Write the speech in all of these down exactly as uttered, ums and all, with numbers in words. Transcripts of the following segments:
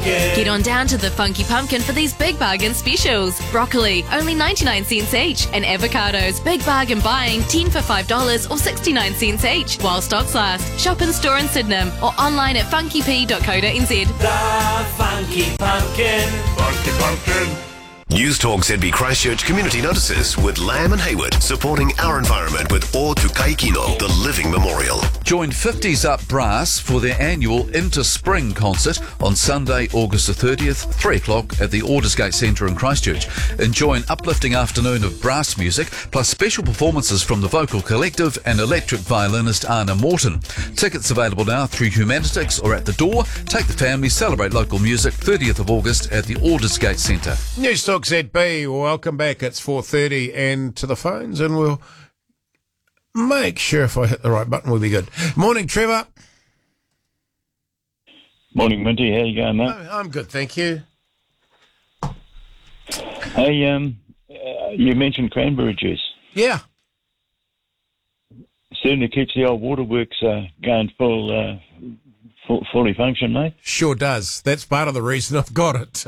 Pumpkin. Get on down to the Funky Pumpkin for these big bargain specials. Broccoli, only ninety-nine cents each. And avocados, big bargain buying, ten for five dollars or sixty-nine cents each. While stocks last. Shop in store in Sydenham or online at funky p dot co dot n z. The Funky Pumpkin. Funky Pumpkin. News Talk Z B Christchurch Community Notices with Lamb and Hayward, supporting our environment with O Tukai Kino, the Living Memorial. Join fifties Up Brass for their annual Into Spring concert on Sunday, August the thirtieth, three o'clock at the Aldersgate Centre in Christchurch. Enjoy an uplifting afternoon of brass music, plus special performances from the Vocal Collective and electric violinist Anna Morton. Tickets available now through Humanitics or at the door. Take the family, celebrate local music, thirtieth of August at the Aldersgate Centre. News Talk Z B, welcome back. It's four thirty and to the phones, and we'll make sure if I hit the right button we'll be good. Morning, Trevor. Morning, Minty. How you going, mate? Oh, I'm good, thank you. Hey, um, uh, you mentioned cranberry juice. Yeah. Certainly keeps the old waterworks uh, going full, uh, full, fully function, mate. Sure does. That's part of the reason I've got it.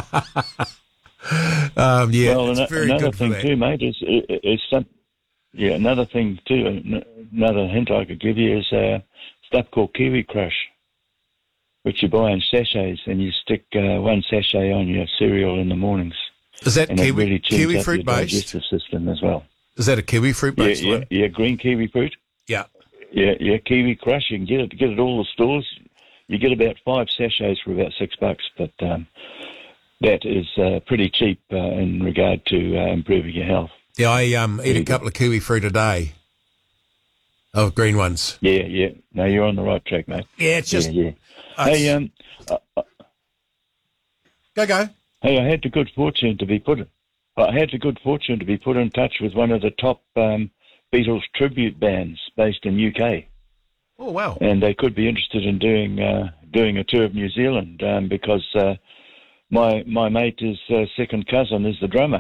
um, yeah, well, it's an- very another good for thing that. too, mate, is, is, is some, yeah, another thing too, n- another hint I could give you is uh, stuff called Kiwi Crush, which you buy in sachets, and you stick uh, one sachet on your cereal in the mornings. Is that and it kiwi, really tunes kiwi up fruit your based? digestive system as well. Is that a kiwi fruit Yeah, based yeah, one? yeah, green kiwi fruit. Yeah. Yeah, yeah, Kiwi Crush. You can get it get it at all the stores. You get about five sachets for about six bucks, but um, that is uh, pretty cheap uh, in regard to uh, improving your health. Yeah, I um, eat a couple of kiwi fruit a day. Of green ones. Yeah, yeah. No, you're on the right track, mate. Yeah, it's just... Yeah, yeah. Uh, hey, um, uh, uh, go, go. hey, I had the good fortune to be put. I had the good fortune to be put in touch with one of the top um, Beatles tribute bands based in U K. Oh, wow. And they could be interested in doing uh, doing a tour of New Zealand um, because uh, my my mate is uh, second cousin is the drummer,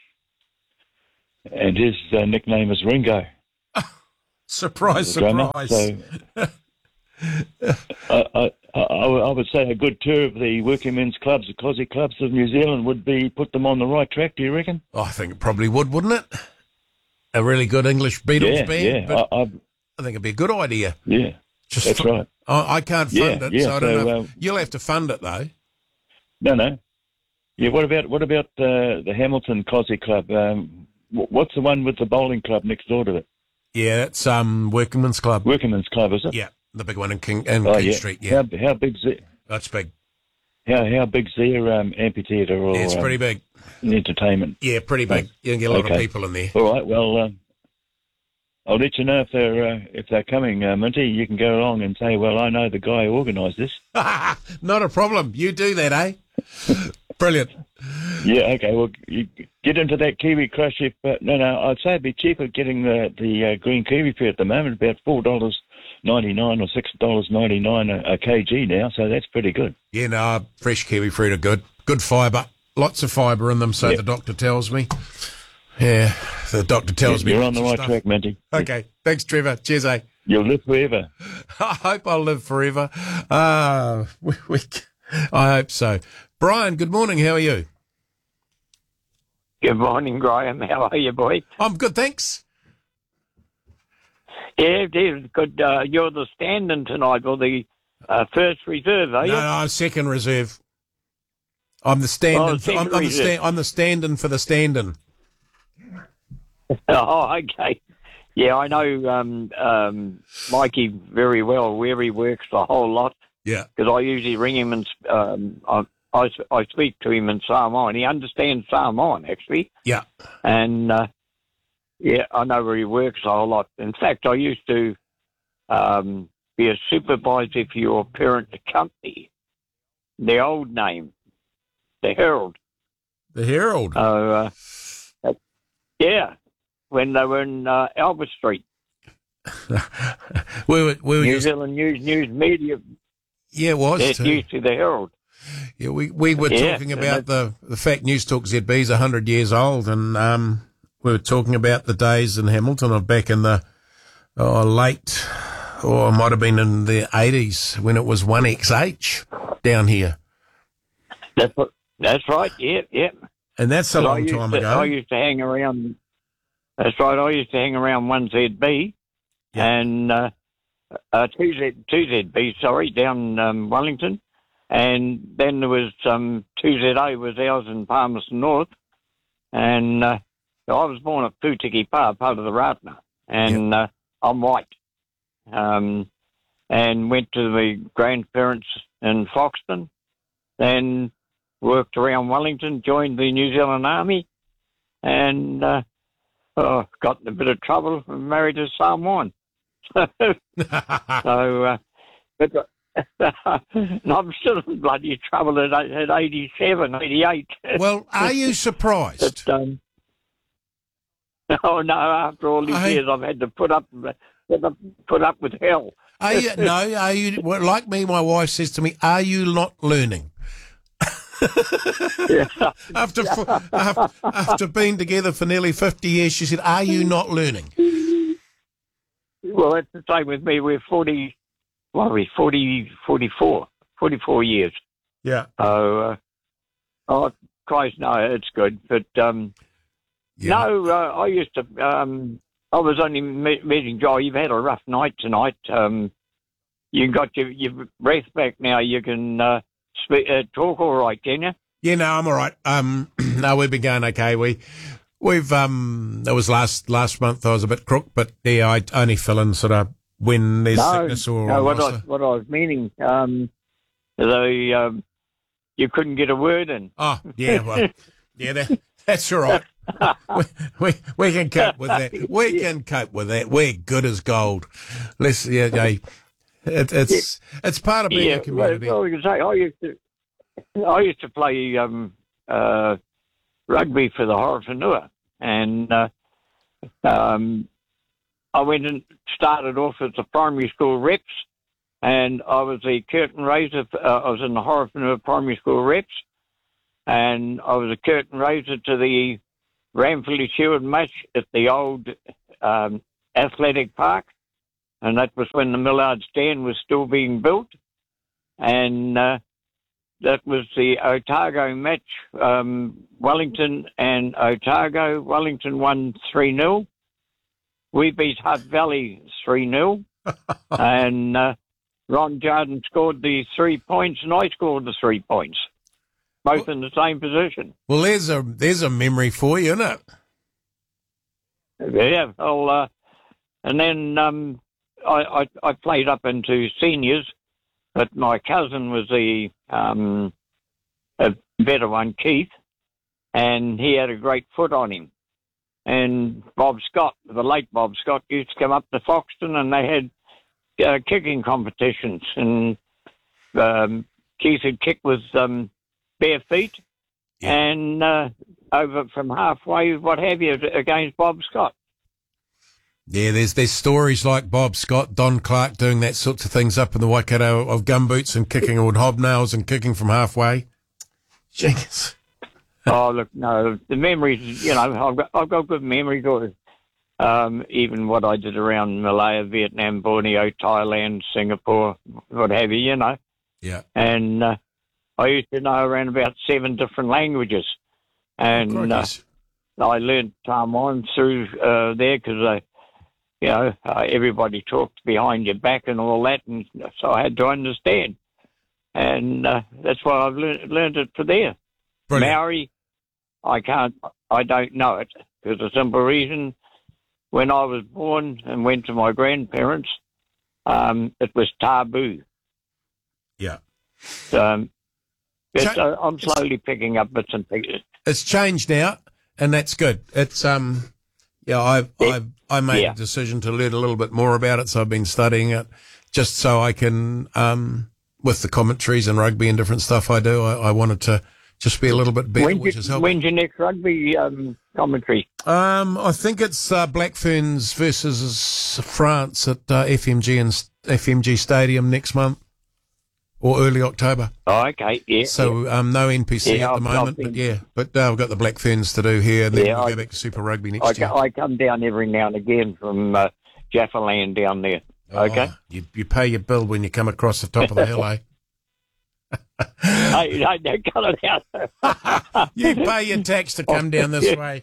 and his uh, nickname is Ringo. Surprise, the drummer. surprise. So, I, I, I, I would say a good tour of the working men's clubs, the Cosy clubs of New Zealand, would be put them on the right track. Do you reckon? Oh, I think it probably would, wouldn't it? A really good English Beatles Yeah, band. yeah. But I, I, I think it'd be a good idea. yeah, Just that's fu- right. I, I can't fund Yeah, it, yeah, so I don't so, know. um, You'll have to fund it, though. No, no. Yeah, what about what about uh, the Hamilton Cosy Club? Um, wh- what's the one with the bowling club next door to it? Yeah, that's um, Workingmen's Club. Workingmen's Club, is it? Yeah, the big one in King, in Oh, King yeah. Street, yeah. How, how big's it? That's big. How how big's their um, amphitheatre or Yeah, it's pretty um, big. entertainment? Yeah, pretty big. You can get a lot Okay. of people in there. All right. Well, um, I'll let you know if they're uh, if they're coming, uh, Minty. You can go along and say, "Well, I know the guy who organised this." Not a problem. You do that, eh? Brilliant. Yeah. Okay. Well, you get into that Kiwi Crush. If uh, no, no, I'd say it'd be cheaper getting the the uh, green kiwi fruit at the moment, about four dollars ninety nine or six dollars ninety nine a, a kg now. So that's pretty good. Yeah, no, fresh kiwi fruit are good. Good fibre. Lots of fibre in them, so Yep. the doctor tells me. Yeah, the doctor tells me. You're on lots the of right stuff. track, Minty. Okay, thanks, Trevor. Cheers, eh? You'll live forever. I hope I'll live forever. Uh, we, we, I hope so. Brian, good morning. How are you? Good morning, Graham. How are you, boy? I'm good, thanks. Yeah, yeah, good. Uh, you're the stand-in tonight, or the uh, first reserve, are No, you? no, I'm second reserve. I'm the stand-in. Oh, for, I'm, second I'm, the reserve. stand, I'm the stand-in for the stand-in. Oh, okay. Yeah, I know um, um, Mikey very well, where he works a whole lot, Yeah. because I usually ring him and um, I, I, I speak to him in Samoan. He understands Samoan, actually. Yeah. And, uh, yeah, I know where he works a whole lot. In fact, I used to um, be a supervisor for your parent company, the old name, the Herald. The Herald. Uh, uh, yeah, when they were in uh, Albert Street. we were, we were New just, Zealand News News Media. yeah, it was. It's too. used to the Herald. Yeah, we, we were Yeah, talking and about the, the fact News Talk Z B is one hundred years old, and um, we were talking about the days in Hamilton of back in the oh, late, or it might have been in the eighties when it was one X H down here. That's, that's right, yeah, yeah. And that's a But I long used time to, ago. I used to hang around, that's right, I used to hang around one Z B Yeah. and uh, uh, two Z, two Z B, sorry, down um, Wellington. And then there was um, two Z A was ours in Palmerston North. And uh, I was born at Putiki Pa, part of the Ratna. And uh, I'm white. Um, and went to the grandparents in Foxton. Then worked around Wellington, joined the New Zealand Army. And uh, oh, got in a bit of trouble and married a Samoan. so, uh, but... and I'm still in bloody trouble at, at eighty-seven, eighty-eight. Well, are you surprised? But, um, oh, no, after all these I- years, I've had to put up, put up, put up with hell. Are you, no, are you, well, like me, my wife says to me, are you not learning? Yeah. After, fo- after, after being together for nearly fifty years, she said, are you not learning? Well, that's the same with me. We're forty, what are we, forty, forty-four, forty-four years. Yeah. So, uh, oh, Christ, no, it's good. But, um, Yeah. no, uh, I used to, um, I was only me- meeting Joe. You've had a rough night tonight. Um, you got your, your breath back now. You can uh, speak, uh, talk all right, can you? Yeah, no, I'm all right. Um, no, we've been going okay. We, we've, um, that was last, last month I was a bit crook, but yeah, I only fill in sort of when there's No, sickness or no, what I, loss. what I was meaning, um, the, um, you couldn't get a word in. Oh, yeah, well, yeah, that, that's all right. we, we we can cope with that. We can cope with that. We're good as gold. Let's yeah, yeah. It, it's it's part of being Yeah, a community. well, well, you can say I used to, I used to play um, uh, rugby for the Horowhenua, and uh, um, I went and started off as the primary school reps, and I was the curtain raiser. For, uh, I was in the Horowhenua primary school reps, and I was a curtain raiser to the Ramfully Shield match at the old um, athletic park, and that was when the Millard stand was still being built, and uh, that was the Otago match, um, Wellington and Otago. Wellington won three nil. We beat Hutt Valley three nil, and uh, Ron Jardine scored the three points, and I scored the three points. Both in the same position. Well, there's a there's a memory for you, isn't it? Yeah, well, uh, and then um, I, I, I played up into seniors, but my cousin was the um, a better one, Keith, and he had a great foot on him. And Bob Scott, the late Bob Scott, used to come up to Foxton, and they had uh, kicking competitions, and um, Keith would kick with um, bare feet, Yeah. and uh, over from halfway, what have you, against Bob Scott. Yeah, there's there's stories like Bob Scott, Don Clark doing that sorts of things up in the Waikato of gumboots and kicking on hobnails and kicking from halfway. Jeez. Oh, look, no, the memories, you know, I've got, I've got good memory. Good. Um, even what I did around Malaya, Vietnam, Borneo, Thailand, Singapore, what have you, you know. Yeah. And uh, I used to know around about seven different languages. And uh, Crikey. I learned Samoan through uh, there because, uh, you know, uh, everybody talked behind your back and all that, and so I had to understand. And uh, that's why I've learned, learned it for there. Brilliant. Maori, I can't, I don't know it, because the simple reason, when I was born and went to my grandparents, um, it was taboo. Yeah. Um, but So- uh, I'm slowly picking up bits and pieces. It's changed now, and that's good. It's um, yeah, I I I made Yeah. a decision to learn a little bit more about it, so I've been studying it, just so I can um, with the commentaries and rugby and different stuff I do. I, I wanted to just be a little bit better, When's which your, is helpful. when's your next rugby um, commentary? Um, I think it's uh, Black Ferns versus France at uh, F M G and F M G Stadium next month or early October. Oh, okay, yeah. So yeah. um, no N P C Yeah, at the I've- I've moment, been- but yeah, but uh, we've got the Black Ferns to do here, and then Yeah, we'll I- go back to Super Rugby I, next year. I come down every now and again from uh, Jaffaland down there. Okay. Oh, you, you pay your bill when you come across the top of the hill, eh? hey, hey, now cut it out. You pay your tax to come down this way.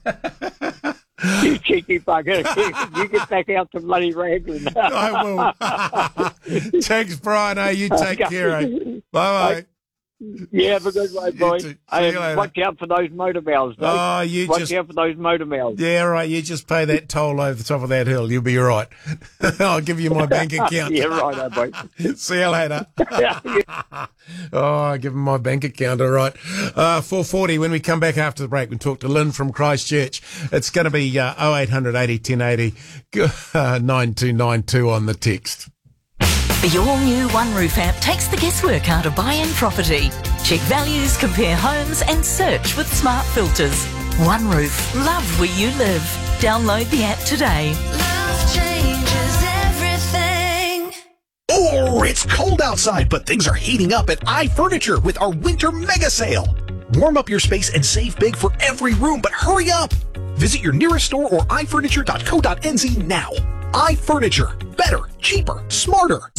You cheeky bugger. You get back out to bloody Raglan. I will. Thanks, Brian. Hey, you take Okay. care. Eh? Bye-bye. Yeah, have a good one, boy. too. See Hey, you later. watch out for those motor mouths, mate. Oh, you watch just... out for those motor mouths. Yeah, right. You just pay that toll over the top of that hill. You'll be all right. I'll give you my bank account. Yeah, right, oh, boy. See you later. Oh, I give him my bank account. All right. Uh, four forty. When we come back after the break, we talk to Lynn from Christchurch. It's going to be uh, oh eight hundred eighty ten eighty uh, nine two nine two on the text. The all-new One Roof app takes the guesswork out of buying property. Check values, compare homes and search with smart filters. One Roof. Love where you live. Download the app today. Love changes everything. Oh, it's cold outside, but things are heating up at iFurniture with our winter mega sale. Warm up your space and save big for every room, but hurry up. Visit your nearest store or i furniture dot co dot n z now. iFurniture. Better, cheaper, smarter.